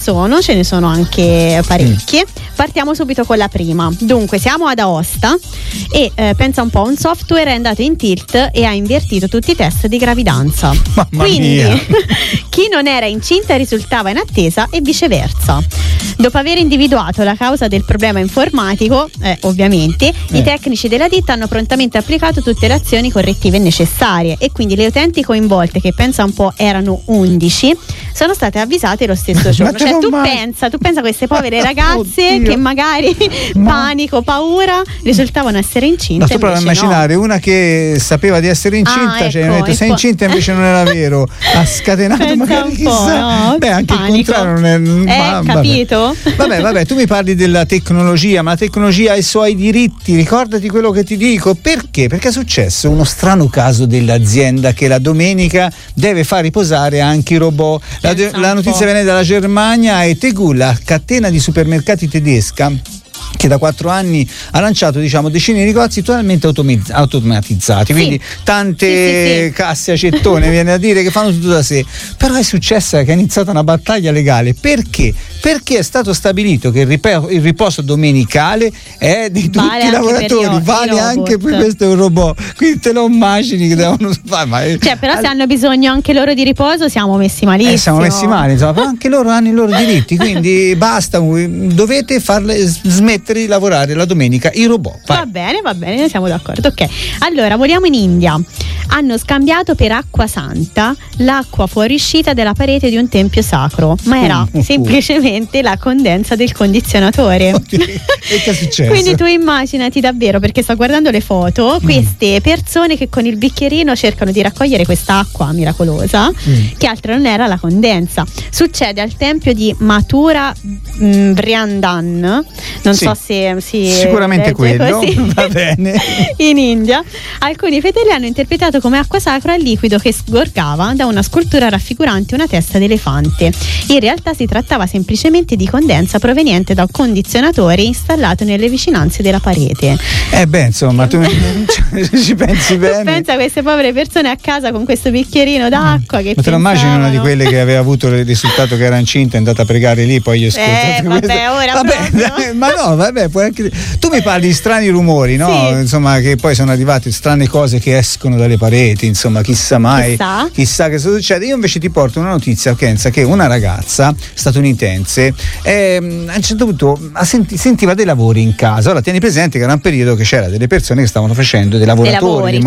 sono, ce ne sono anche parecchie. Partiamo subito con la prima. Dunque, siamo ad Aosta e pensa un po', un software è andato in tilt e ha invertito tutti i test di gravidanza. Mamma Quindi mia. chi non era incinta risultava in attesa e viceversa. Dopo aver individuato la causa del problema informatico, ovviamente, i tecnici della ditta hanno prontamente applicato tutte le azioni correttive necessarie e quindi le utenti coinvolte, che pensa un po' erano 11, sono state avvisate lo stesso giorno. Cioè tu pensa a queste povere ragazze che magari panico, paura, risultavano essere incinte. Ma tu prova a immaginare una che sapeva di essere incinta, cioè hanno detto sei incinta, invece non era vero, ha scatenato pensa magari chissà. No? Beh, anche panico. il contrario non è capito? Vabbè, tu mi parli della tecnologia, ma la tecnologia ha i suoi diritti, ricordati quello che ti dico. Perché? Perché è successo uno strano caso dell'azienda che la domenica deve far riposare anche i robot. La notizia viene dalla Germania e Tegul, la catena di supermercati tedesca, che da 4 anni ha lanciato decine di negozi totalmente automatizzati, quindi tante casse a cettone, viene a dire, che fanno tutto da sé. Però è successa che è iniziata una battaglia legale. Perché? Perché è stato stabilito che il riposo domenicale è di tutti i lavoratori, vale anche per questo è un robot, quindi te lo immagini che devono fare. Però se hanno bisogno anche loro di riposo siamo messi malissimo. Siamo messi male, insomma, però anche loro hanno i loro diritti, quindi basta, dovete farle smettere di lavorare la domenica i robot. Va bene, siamo d'accordo. Ok, allora voliamo in India. Hanno scambiato per acqua santa l'acqua fuoriuscita della parete di un tempio sacro, ma era semplicemente la condensa del condizionatore. E che è successo? Quindi tu immaginati davvero, perché sto guardando le foto, queste persone che con il bicchierino cercano di raccogliere questa acqua miracolosa, che altro non era la condensa. Succede al tempio di Mathura Vrindavan, non so se sicuramente quello, così. Va bene. In India alcuni fedeli hanno interpretato come acqua sacra il liquido che sgorgava da una scultura raffigurante una testa d'elefante. In realtà si trattava semplicemente di condensa proveniente da un condizionatore installato nelle vicinanze della parete. Insomma, tu ci pensi bene. Pensa a queste povere persone a casa con questo bicchierino d'acqua che ma te lo immagini una di quelle che aveva avuto il risultato che era incinta, è andata a pregare lì, poi gli puoi anche. Tu mi parli di strani rumori, no? Sì. Insomma, che poi sono arrivate strane cose che escono dalle pareti, insomma, chissà mai, chissà che succede. Io invece ti porto una notizia, pensa che una ragazza statunitense a un certo punto sentiva dei lavori in casa. Ora tieni presente che era un periodo che c'era delle persone che stavano facendo dei lavori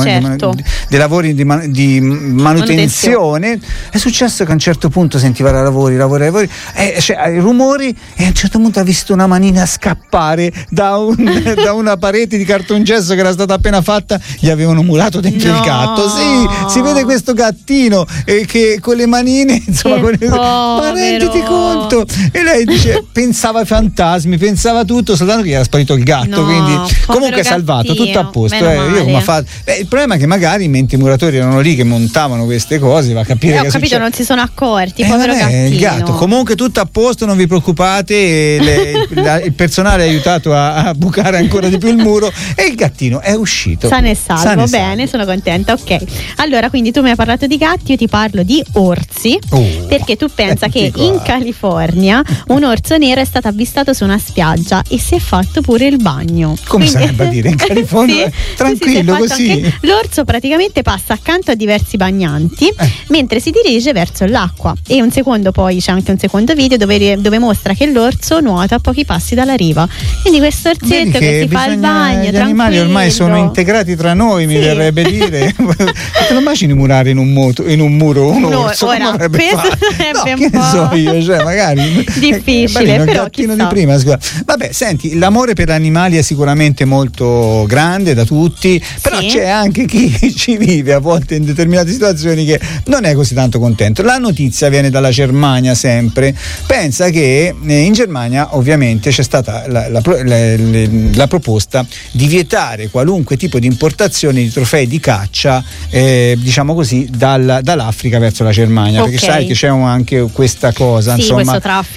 di manutenzione. È successo che a un certo punto sentiva lavori, rumori, e a un certo punto ha visto una manina scappare da una parete di cartongesso che era stata appena fatta. Gli avevano murato dentro il gatto. Si vede questo gattino che con le manine, insomma, ma renditi conto. E lei dice, pensava ai fantasmi, pensava tutto, soltanto che era sparito il gatto, quindi comunque è salvato, tutto a posto. Il problema è che magari mentre i muratori erano lì che montavano queste cose, va a capire che capito, non si sono accorti, povero gattino. Il gatto, comunque tutto a posto, non vi preoccupate, il personale ha aiutato a bucare ancora di più il muro e il gattino è uscito sano e salvo. Bene, sono contenta. Ok, allora, quindi tu mi hai parlato di gatti, io ti parlo di orsi, perché tu pensa che in California un orso nero è stato avvistato su una spiaggia e si è fatto pure il bagno. Come sarebbe a dire in California? Tranquillo così. L'orso praticamente passa accanto a diversi bagnanti mentre si dirige verso l'acqua, e un secondo poi c'è anche un secondo video dove mostra che l'orso nuota a pochi passi dalla riva. Quindi questo orsetto che si fa il bagno, gli animali ormai sono integrati tra noi, mi verrebbe dire. Te lo immagini murare in un muro un orso? Come avrebbe fatto? Che ne so io, magari difficile, però il gattino di prima, scusa. Vabbè, senti, l'amore per gli animali è sicuramente molto grande da tutti, però c'è anche chi ci vive a volte in determinate situazioni che non è così tanto contento. La notizia viene dalla Germania sempre. Pensa che in Germania ovviamente c'è stata la proposta di vietare qualunque tipo di importazione di trofei di caccia, diciamo così, dall'Africa verso la Germania, perché sai che c'è anche questa cosa, insomma, questo traffico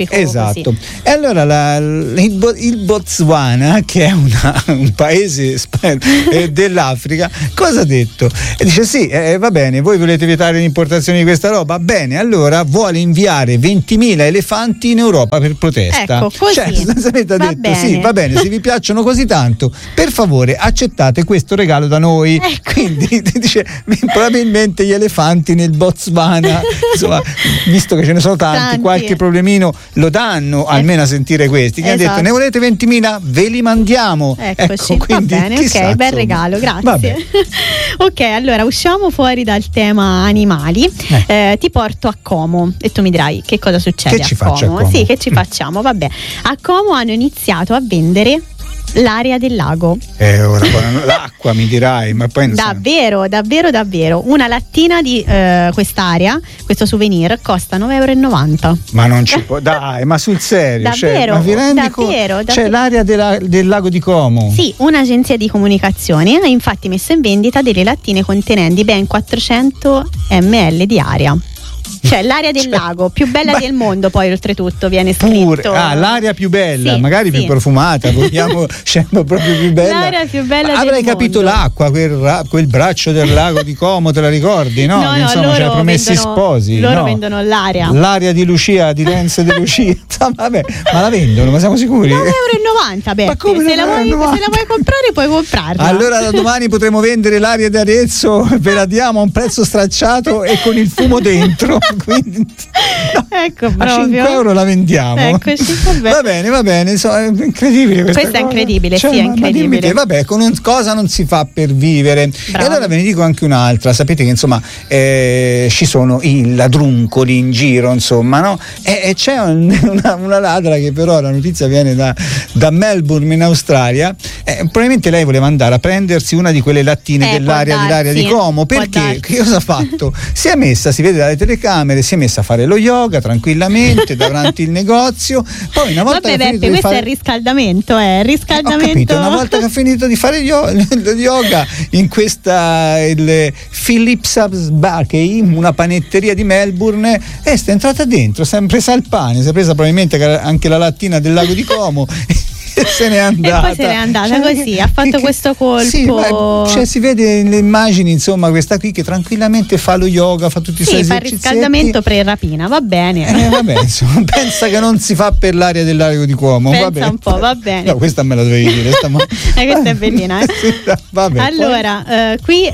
traffico. Esatto. Così. E allora il Botswana, che è un paese dell'Africa, cosa ha detto? E dice sì, va bene, voi volete vietare l'importazione di questa roba? Bene, allora vuole inviare 20.000 elefanti in Europa per protesta. Ecco, così. Cioè, sostanzialmente ha detto bene. sì, va bene, se vi piacciono così tanto, per favore accettate questo regalo da noi. Ecco. Quindi dice probabilmente gli elefanti nel Botswana, insomma, visto che ce ne sono tanti, qualche problemino lo danno, almeno a sentire questi. Che ha detto, ne volete 20.000? Ve li mandiamo. Eccoci, ecco, quindi, va bene, chissà, ok, bel regalo, grazie. Vabbè. Ok, allora usciamo fuori dal tema animali, ti porto a Como e tu mi dirai che cosa succede. Che ci faccio a Como? Sì, che ci facciamo? Vabbè, a Como hanno iniziato a vendere l'area del lago. Ora l'acqua mi dirai, ma poi davvero. Una lattina di quest'area, questo souvenir, costa 9,90 €. Ma non ci può, dai, ma sul serio? Davvero, ma vi rendi davvero. C'è l'area del lago di Como? Sì, un'agenzia di comunicazione ha infatti messo in vendita delle lattine contenenti ben 400 ml di aria. Cioè l'area del lago più bella del mondo, poi oltretutto viene scritto. L'aria più bella, sì, magari più profumata, vogliamo proprio più bella. L'area più bella Avrei del capito mondo. l'acqua, quel braccio del lago di Como, te la ricordi? No, insomma, c'era Promessi Sposi. Loro vendono l'aria. L'aria di Lucia, di Renzo di Lucia. Vabbè, ma la vendono, ma siamo sicuri? 9,90 €, Beppe. Ma come se la vuoi comprare puoi comprarla. Allora da domani potremo vendere l'aria di Arezzo, ve la diamo a un prezzo stracciato e con il fumo dentro. Quindi, ecco, a 5 € la vendiamo. Eccoci, va bene, è incredibile questa è cosa. incredibile, cioè, sì, è incredibile. Vabbè, con cosa non si fa per vivere. Bravo. E allora ve ne dico anche un'altra. Sapete che insomma ci sono i ladruncoli in giro, insomma, no? E c'è una ladra che però la notizia viene da Melbourne in Australia. Probabilmente lei voleva andare a prendersi una di quelle lattine dell'area di Como, perché che cosa ha fatto? Si è messa, si vede dalle telecamere, si è messa a fare lo yoga tranquillamente davanti il negozio. Poi una volta che ha finito questo è il riscaldamento, Ho capito, una volta che ha finito di fare lo yoga in questa Phillips Bakey, una panetteria di Melbourne, è entrata dentro, si è presa il pane, si è presa probabilmente anche la lattina del lago di Como e se n'è andata. E poi se n'è andata così, ha fatto questo colpo. Sì, si vede nelle immagini, insomma, questa qui che tranquillamente fa lo yoga, fa tutti i suoi esercizi. Fa il riscaldamento pre-rapina, va bene. Vabbè, insomma, pensa che non si fa per l'aria del lago di Como. Pensa un po', va bene. No, questa me la dovevi dire. Questa è bellina, Sì, vabbè, allora, qui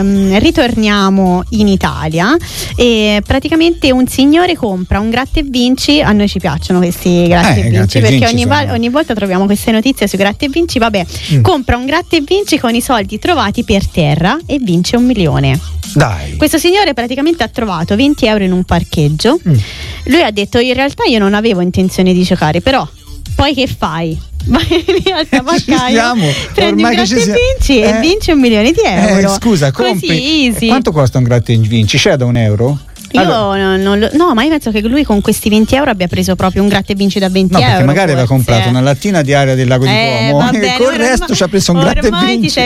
ritorniamo in Italia e praticamente un signore compra un gratta e vinci. A noi ci piacciono questi gratta e vinci perché ogni volta troviamo queste notizie su gratta e vinci. Vabbè, compra un gratta e vinci con i soldi trovati per terra e vince 1 milione. Dai. Questo signore praticamente ha trovato 20 € in un parcheggio. Lui ha detto: in realtà io non avevo intenzione di giocare, però poi che fai? Vai al tabaccaio, prendi un gratta e vinci e vinci 1 milione di euro. Scusa, compri. Così, easy. Quanto costa un gratta e vinci? C'è da €1? Io no, ma io penso che lui con questi 20 € abbia preso proprio un gratta e vinci da 20 €. No, perché magari aveva comprato una lattina di aria del lago di Como e col resto ci ha preso un gratta e vinci.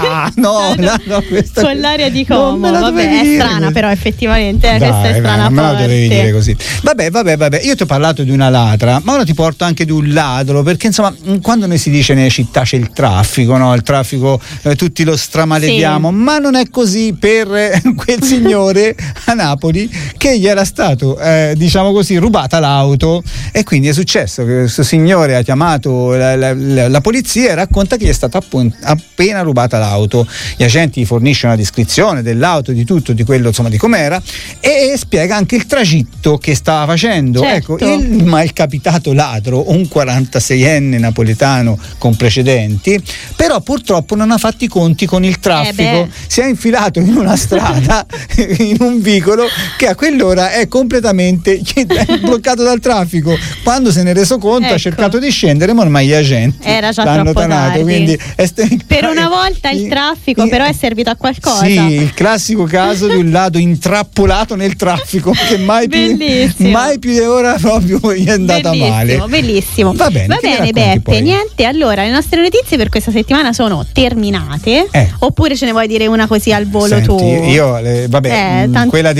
Con l'aria di Como, vabbè, è strana però effettivamente, questa è strana. Non me la dovevi dire così. Vabbè, io ti ho parlato di una ladra, ma ora ti porto anche di un ladro, perché insomma, quando noi si dice nelle città c'è il traffico, no? Il traffico tutti lo stramalediamo, ma non è così per quel signore a Napoli che gli era stato diciamo così rubata l'auto, e quindi è successo che questo signore ha chiamato la polizia e racconta che gli è stata appena rubata l'auto. Gli agenti forniscono una descrizione dell'auto, di tutto, di quello, insomma, di com'era, e spiega anche il tragitto che stava facendo. Certo. Ecco, il malcapitato ladro, un 46enne napoletano con precedenti, però purtroppo non ha fatto i conti con il traffico, si è infilato in una strada in un vicolo che a quell'ora è completamente bloccato dal traffico. Quando se ne è reso conto ha cercato di scendere, ma ormai gli agenti era già l'hanno troppo tanato, quindi per una volta il traffico però è servito a qualcosa. Sì, il classico caso di un ladro intrappolato nel traffico che mai più di ora proprio gli è andata male. Bellissimo. Va bene Beppe, poi? niente, allora le nostre notizie per questa settimana sono terminate, oppure ce ne vuoi dire una così al volo? Senti, tu? io quella del 71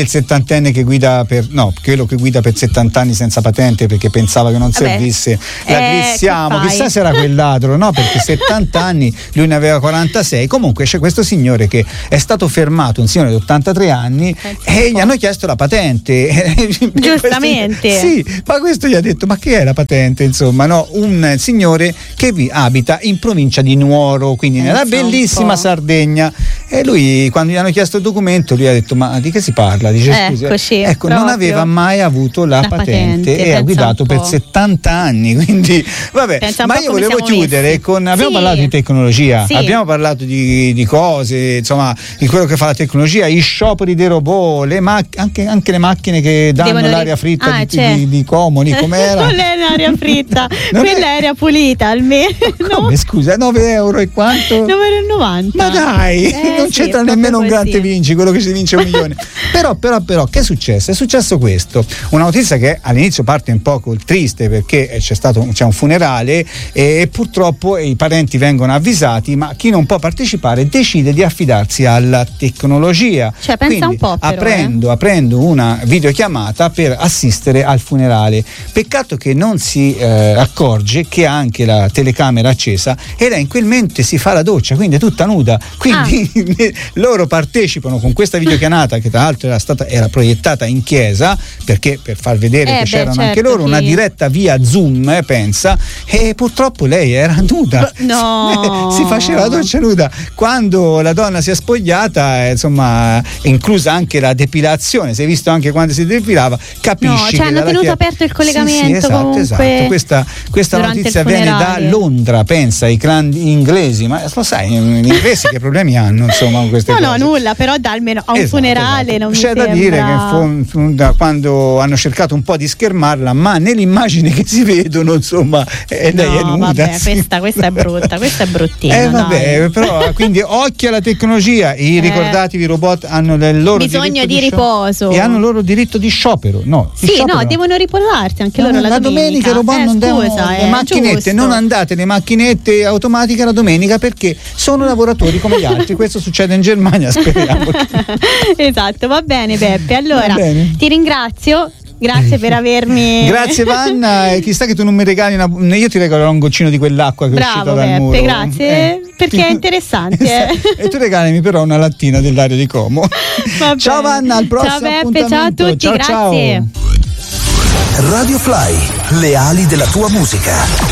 settantenne che guida quello che guida per 70 anni senza patente perché pensava che non servisse, l'aggressiamo, chissà se era quell'altro, no, perché 70 anni, lui ne aveva 46. Comunque c'è questo signore che è stato fermato, un signore di 83 anni, e gli hanno chiesto la patente. Giustamente. Sì, ma questo gli ha detto: ma che è la patente? Insomma, no, un signore che abita in provincia di Nuoro, quindi nella bellissima Sardegna. E lui, quando gli hanno chiesto il documento, lui ha detto: ma di che si parla? Dice: scusi, non aveva mai avuto la patente e ha guidato per 70 anni, quindi vabbè. Ma io volevo chiudere con, abbiamo parlato di tecnologia, abbiamo parlato di cose, insomma, di quello che fa la tecnologia, i scioperi dei robot, anche le macchine che danno l'aria fritta di Comuni, com'era? Non è l'aria fritta, quella è aria pulita almeno. Come, scusa, 9 euro e quanto? 9,90 €. Ma dai, non c'entra nemmeno un gratta e vinci, quello che si vince $1 milione. Però che è successo? È successo questo, una notizia che all'inizio parte un po' col triste, perché c'è un funerale e purtroppo i parenti vengono avvisati, ma chi non può partecipare decide di affidarsi alla tecnologia. Cioè, pensa un po', aprendo una videochiamata per assistere al funerale. Peccato che non si accorge che ha anche la telecamera accesa e lei in quel mentre si fa la doccia, quindi è tutta nuda. Quindi loro partecipano con questa videochiamata, che tra l'altro era proiettata in chiesa, perché per far vedere che c'erano anche loro, una diretta via Zoom, pensa, e purtroppo lei era nuda. No. Si faceva la doccia nuda. Quando la donna si è spogliata, insomma, inclusa anche la depilazione, si è visto anche quando si depilava, capisci che hanno tenuto aperto il collegamento. Esatto. Questa notizia viene da Londra, pensa, i clan inglesi, ma lo sai, gli inglesi che problemi hanno, insomma, con queste cose? No, nulla, però almeno a un funerale non mi c'è sembra. Da dire che quando hanno cercato un po' di schermarla, ma nell'immagine che si vedono, insomma, lei è nuda. Vabbè, questa è brutta, questa è bruttina. Però quindi occhio alla tecnologia. Ricordatevi, i robot hanno il loro bisogno di riposo e hanno il loro diritto di sciopero. Devono ripollarsi anche loro la domenica. I robot non devono, le macchinette, non andate le macchinette automatiche la domenica, perché sono lavoratori come gli altri. Questo succede in Germania, speriamo. Esatto, va bene Beppe, allora ti ringrazio. Grazie per avermi. Grazie Vanna, e chissà che tu non mi regali io ti regalerò un goccino di quell'acqua che è uscita dal Beppe, muro. Grazie, perché è interessante. E tu regalami però una lattina dell'aria di Como. Ciao Vanna, al prossimo appuntamento. Ciao a tutti, ciao, grazie. Ciao. Radio Fly, le ali della tua musica.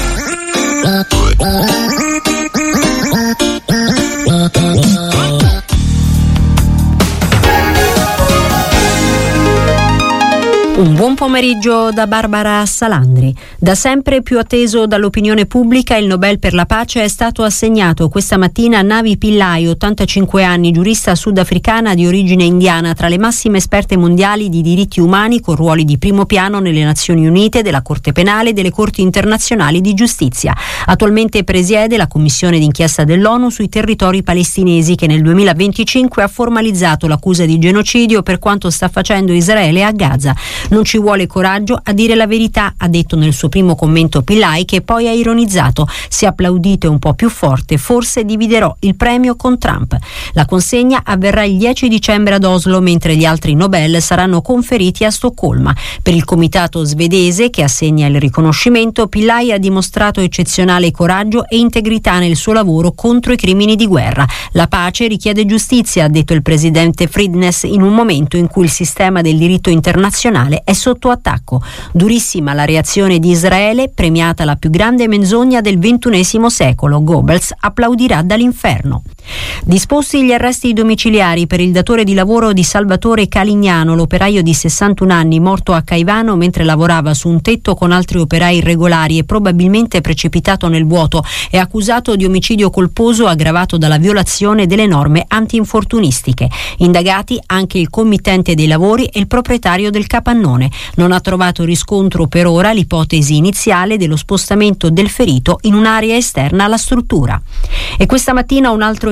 Un buon pomeriggio da Barbara Salandri. Da sempre più atteso dall'opinione pubblica, il Nobel per la pace è stato assegnato questa mattina a Navi Pillay, 85 anni, giurista sudafricana di origine indiana, tra le massime esperte mondiali di diritti umani, con ruoli di primo piano nelle Nazioni Unite, della Corte Penale e delle Corti Internazionali di Giustizia. Attualmente presiede la commissione d'inchiesta dell'ONU sui territori palestinesi, che nel 2025 ha formalizzato l'accusa di genocidio per quanto sta facendo Israele a Gaza. Non ci vuole coraggio a dire la verità, ha detto nel suo primo commento Pillay, che poi ha ironizzato: se applaudite un po' più forte forse dividerò il premio con Trump. La consegna avverrà il 10 dicembre ad Oslo, mentre gli altri Nobel saranno conferiti a Stoccolma. Per il comitato svedese che assegna il riconoscimento, Pillay ha dimostrato eccezionale coraggio e integrità nel suo lavoro contro i crimini di guerra. La pace richiede giustizia, ha detto il presidente Fridnes, in un momento in cui il sistema del diritto internazionale è sotto attacco. Durissima la reazione di Israele, premiata la più grande menzogna del XXI secolo. Goebbels applaudirà dall'inferno. Disposti gli arresti domiciliari per il datore di lavoro di Salvatore Calignano, l'operaio di 61 anni morto a Caivano mentre lavorava su un tetto con altri operai irregolari e probabilmente precipitato nel vuoto. È accusato di omicidio colposo aggravato dalla violazione delle norme antinfortunistiche. Indagati anche il committente dei lavori e il proprietario del capannone. Non ha trovato riscontro per ora l'ipotesi iniziale dello spostamento del ferito in un'area esterna alla struttura. E questa mattina un altro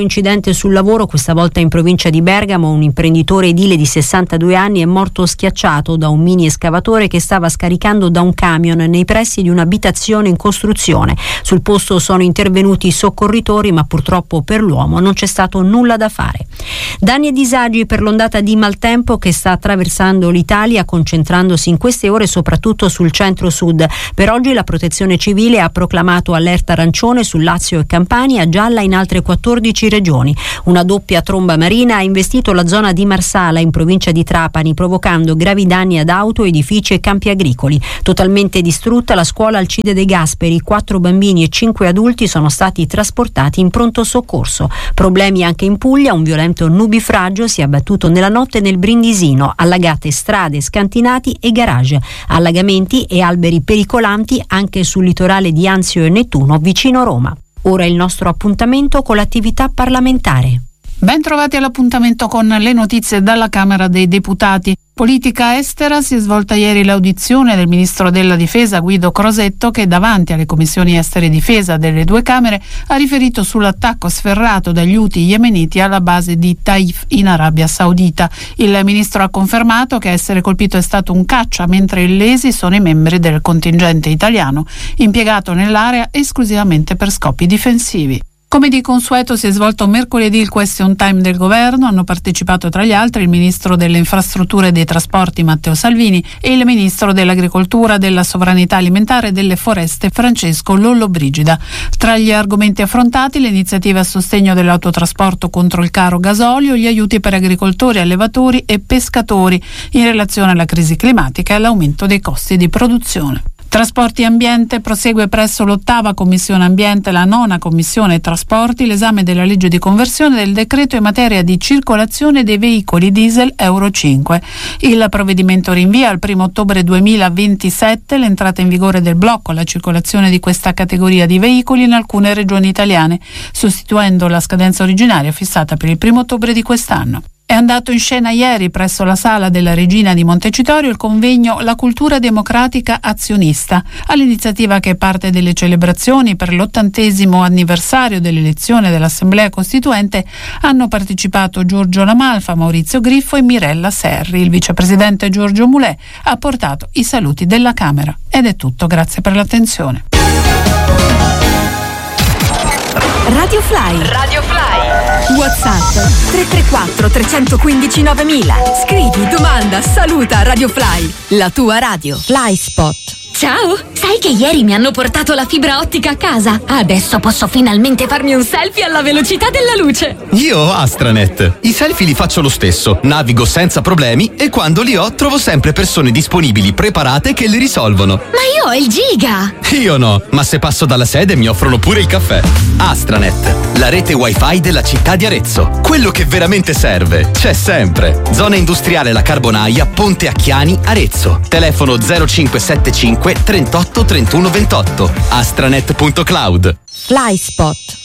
incidente sul lavoro, questa volta in provincia di Bergamo. Un imprenditore edile di 62 anni è morto schiacciato da un mini escavatore che stava scaricando da un camion nei pressi di un'abitazione in costruzione. Sul posto sono intervenuti i soccorritori, ma purtroppo per l'uomo non c'è stato nulla da fare. Danni e disagi per l'ondata di maltempo che sta attraversando l'Italia, concentrandosi in queste ore soprattutto sul centro-sud. Per oggi la Protezione Civile ha proclamato allerta arancione su Lazio e Campania, gialla in altre 14 regioni. Una doppia tromba marina ha investito la zona di Marsala in provincia di Trapani, provocando gravi danni ad auto, edifici e campi agricoli. Totalmente distrutta la scuola Alcide De Gasperi, 4 bambini e 5 adulti sono stati trasportati in pronto soccorso. Problemi anche in Puglia, un violento nubifragio si è abbattuto nella notte nel Brindisino, allagate strade, scantinati e garage, allagamenti e alberi pericolanti anche sul litorale di Anzio e Nettuno vicino Roma. Ora il nostro appuntamento con l'attività parlamentare. Ben trovati all'appuntamento con le notizie dalla Camera dei Deputati. Politica estera, si è svolta ieri l'audizione del ministro della Difesa Guido Crosetto, che davanti alle commissioni estere e difesa delle due Camere ha riferito sull'attacco sferrato dagli Houthi yemeniti alla base di Taif in Arabia Saudita. Il ministro ha confermato che a essere colpito è stato un caccia, mentre illesi sono i membri del contingente italiano impiegato nell'area esclusivamente per scopi difensivi. Come di consueto si è svolto mercoledì il question time del governo. Hanno partecipato tra gli altri il ministro delle infrastrutture e dei trasporti Matteo Salvini e il ministro dell'agricoltura, della sovranità alimentare e delle foreste Francesco Lollobrigida. Tra gli argomenti affrontati le iniziative a sostegno dell'autotrasporto contro il caro gasolio, gli aiuti per agricoltori, allevatori e pescatori in relazione alla crisi climatica e all'aumento dei costi di produzione. Trasporti e Ambiente, prosegue presso l'8ª Commissione Ambiente, la 9ª Commissione Trasporti, l'esame della legge di conversione del decreto in materia di circolazione dei veicoli diesel Euro 5. Il provvedimento rinvia al 1 ottobre 2027 l'entrata in vigore del blocco alla circolazione di questa categoria di veicoli in alcune regioni italiane, sostituendo la scadenza originaria fissata per il 1 ottobre di quest'anno. È andato in scena ieri presso la Sala della Regina di Montecitorio il convegno La cultura democratica azionista. All'iniziativa, che è parte delle celebrazioni per l'80° anniversario dell'elezione dell'Assemblea Costituente, hanno partecipato Giorgio Lamalfa, Maurizio Griffo e Mirella Serri. Il vicepresidente Giorgio Mulè ha portato i saluti della Camera. Ed è tutto, grazie per l'attenzione. Radio Fly. WhatsApp 334 315 9000. Scrivi, domanda, saluta Radio Fly, la tua radio. Fly Spot. Ciao, sai che ieri mi hanno portato la fibra ottica a casa? Adesso posso finalmente farmi un selfie alla velocità della luce. Io ho Astranet. I selfie li faccio lo stesso, navigo senza problemi e quando li ho trovo sempre persone disponibili, preparate, che li risolvono. Ma io ho il giga! Io no, ma se passo dalla sede mi offrono pure il caffè. Astranet, la rete wifi della città di Arezzo. Quello che veramente serve c'è sempre. Zona industriale La Carbonaia, Ponte Acchiani, Arezzo. Telefono 0575 38 31 28. astranet.cloud. Fly Spot.